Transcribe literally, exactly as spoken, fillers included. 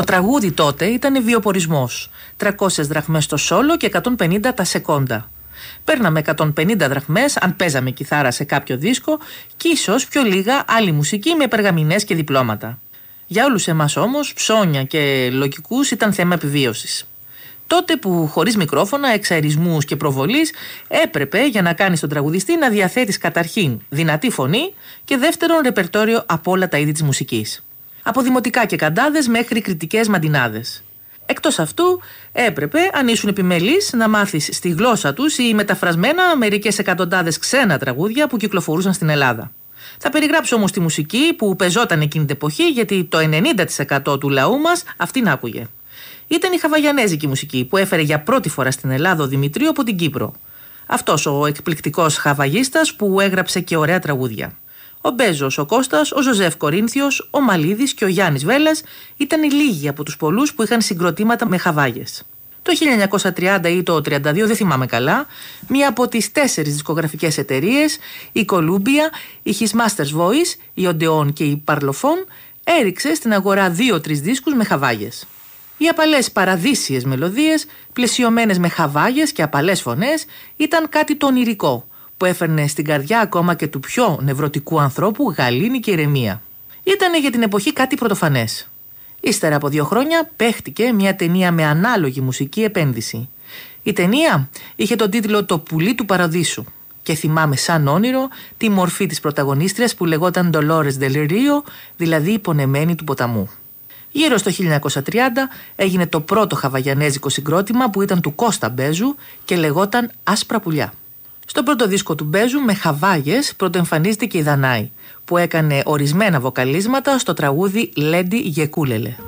Το τραγούδι τότε ήταν βιοπορισμός. τριακόσιες δραχμές το σόλο και εκατόν πενήντα τα σεκόντα. Παίρναμε εκατόν πενήντα δραχμές αν παίζαμε κιθάρα σε κάποιο δίσκο και ίσως πιο λίγα άλλη μουσική με περγαμηνές και διπλώματα. Για όλους εμάς όμως, ψώνια και λογικούς ήταν θέμα επιβίωσης. Τότε που χωρίς μικρόφωνα, εξαερισμούς και προβολής έπρεπε για να κάνεις τον τραγουδιστή να διαθέτεις καταρχήν δυνατή φωνή και δεύτερον ρεπερτόριο από όλα τα είδη της μουσικής. Από δημοτικά και καντάδες μέχρι κριτικές μαντινάδες. Εκτός αυτού, έπρεπε, αν ήσουν επιμελής, να μάθεις στη γλώσσα τους ή μεταφρασμένα μερικές εκατοντάδες ξένα τραγούδια που κυκλοφορούσαν στην Ελλάδα. Θα περιγράψω όμως τη μουσική που πεζόταν εκείνη την εποχή, γιατί το ενενήντα τοις εκατό του λαού μας αυτήν άκουγε. Ήταν η χαβαγιανέζικη μουσική που έφερε για πρώτη φορά στην Ελλάδα ο Δημητρίου από την Κύπρο. Αυτός ο εκπληκτικός χαβαγίστας που έγραψε και ωραία τραγούδια. Ο Μπέζος, ο Κώστας, ο Ζωζέφ Κορίνθιος, ο Μαλίδης και ο Γιάννης Βέλλας ήταν οι λίγοι από τους πολλούς που είχαν συγκροτήματα με χαβάγες. Το χίλια εννιακόσια τριάντα ή το τριάντα δύο, δεν θυμάμαι καλά, μία από τις τέσσερις δισκογραφικές εταιρείες, η Columbia, η His Master's Voice, η Odeon και η Parlophone, έριξε στην αγορά δύο-τρεις δίσκους με χαβάγες. Οι απαλές παραδείσιες μελωδίες, πλαισιωμένες με χαβάγες και απαλές φωνές, ήταν κάτι το ονειρικό, που έφερνε στην καρδιά ακόμα και του πιο νευρωτικού ανθρώπου γαλήνη και ηρεμία. Ήτανε για την εποχή κάτι πρωτοφανές. Ύστερα από δύο χρόνια παίχτηκε μια ταινία με ανάλογη μουσική επένδυση. Η ταινία είχε τον τίτλο «Το πουλί του Παραδείσου» και θυμάμαι σαν όνειρο τη μορφή της πρωταγωνίστριας που λεγόταν Dolores del Rio, δηλαδή η πονεμένη του ποταμού. Γύρω στο χίλια εννιακόσια τριάντα έγινε το πρώτο χαβαγιανέζικο συγκρότημα που ήταν του Κώστα Μπέζου και λεγόταν «Άσπρα πουλιά». Στο πρώτο δίσκο του Μπέζου με χαβάγες πρωτοεμφανίζεται και η Δανάη, που έκανε ορισμένα βοκαλίσματα στο τραγούδι «Λέντι Γεκούλελε».